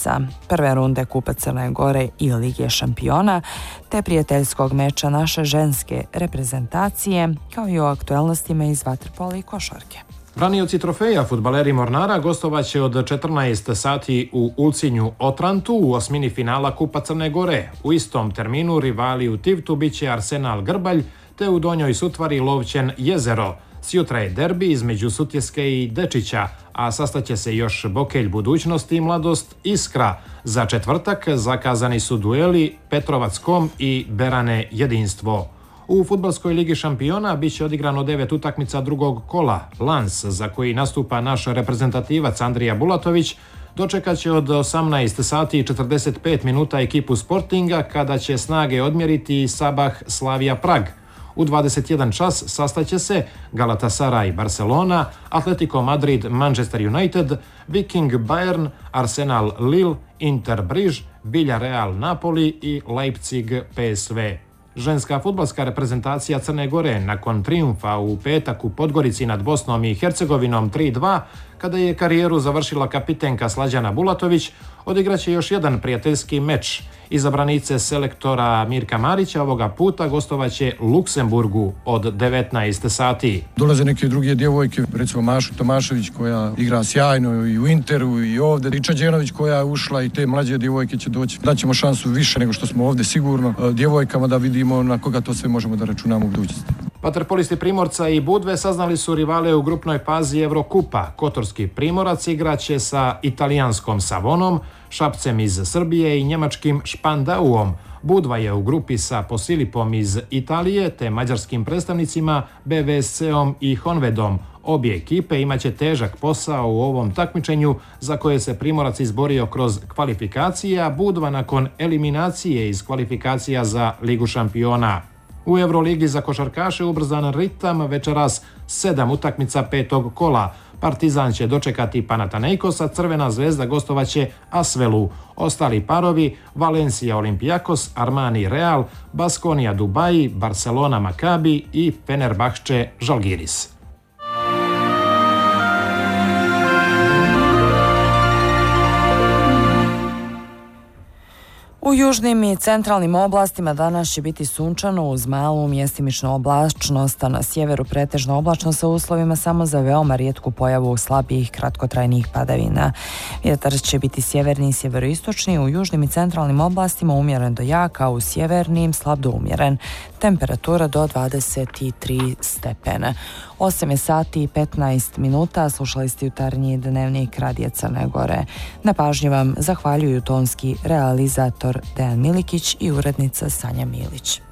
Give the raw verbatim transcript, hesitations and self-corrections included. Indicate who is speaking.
Speaker 1: utakmica prve runde Kupa Crne Gore i Lige šampiona, te prijateljskog meča naše ženske reprezentacije, kao i o aktuelnostima iz vaterpola i košarke.
Speaker 2: Branioci trofeja, fudbaleri Mornara, gostovaće od četrnaest sati u Ulcinju Otrantu u osmini finala Kupa Crne Gore. U istom terminu rivali u Tivtu biće Arsenal Grbalj, te u Donjoj Sutvari Lovćen Jezero. Sjutra je derbi između Sutjeske i Dečića, a sastaće se još Bokelj Budućnost i Mladost Iskra. Za četvrtak zakazani su dueli Petrovac-Kom i Berane Jedinstvo. U fudbalskoj ligi šampiona biće odigrano devet utakmica drugog kola. Lans, za koji nastupa naš reprezentativac Andrija Bulatović, dočekat će od osamnaest sati i četrdeset pet minuta ekipu Sportinga, kada će snage odmjeriti Sabah Slavia Prag. U dvadeset jedan čas sastaće se Galatasaray Barcelona, Atletico Madrid Manchester United, Viking Bayern, Arsenal Lille, Inter Briž, Villarreal Napoli i Leipzig P S V. Ženska fudbalska reprezentacija Crne Gore nakon trijumfa u petak u Podgorici nad Bosnom i Hercegovinom tri dva, kada je karijeru završila kapitenka Slađana Bulatović, odigraće još jedan prijateljski meč. Izabranice selektora Mirka Marića ovoga puta gostovaće Luksemburgu od devetnaest sati.
Speaker 3: Dolaze neke druge djevojke, recimo Mašu Tomašević koja igra sjajno i u Interu i ovdje. Riča Đenović koja je ušla i te mlađe djevojke će doći. Daćemo šansu više nego što smo ovdje sigurno djevojkama da vidimo na koga to sve možemo da računamo u budućnosti.
Speaker 2: Vaterpolisti Primorca i Budve saznali su rivale u grupnoj fazi Evrokupa. Kotorski Primorac igraće sa italijanskom Savonom, Šapcem iz Srbije i njemačkim Špandauom. Budva je u grupi sa Posilipom iz Italije te mađarskim predstavnicima B V S C-om i Honvedom. Obje ekipe imaće težak posao u ovom takmičenju za koje se Primorac izborio kroz kvalifikacije, a Budva nakon eliminacije iz kvalifikacija za Ligu šampiona. U Euroligi za košarkaše ubrzan ritam večeras sedam utakmica petog kola. Partizan će dočekati Panathinaikos, a Crvena zvezda gostovaće Asvelu. Ostali parovi Valencia Olympiakos, Armani Real, Baskonia Dubai, Barcelona Maccabi i Fenerbahče Žalgiris.
Speaker 1: U južnim i centralnim oblastima danas će biti sunčano uz malu mjestimičnu oblačnost, a na sjeveru pretežno oblačno sa uslovima samo za veoma rijetku pojavu slabijih kratkotrajnih padavina. Vjetar će biti sjeverni i sjeveroistočni, u južnim i centralnim oblastima umjeren do jak, a u sjevernim slab do umjeren. Temperatura do dvadeset tri stepena. osam je sati i petnaest minuta, slušali ste jutarnji dnevnik Radija Crne Gore. Na pažnji vam zahvaljuju tonski realizator Dejan Milikić i urednica Sanja Milić.